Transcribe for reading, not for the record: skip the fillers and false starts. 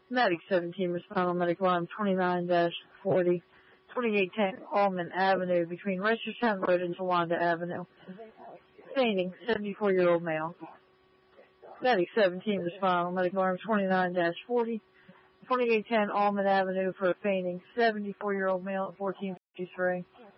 Medic 17 responding medical alarm 29-40, 2810 Allman Avenue between Reisterstown Road and Towanda Avenue. Fainting, 74-year-old male. Medic 17 responding medical alarm 29-40, 2810 Allman Avenue for a fainting, 74-year-old male at 1453.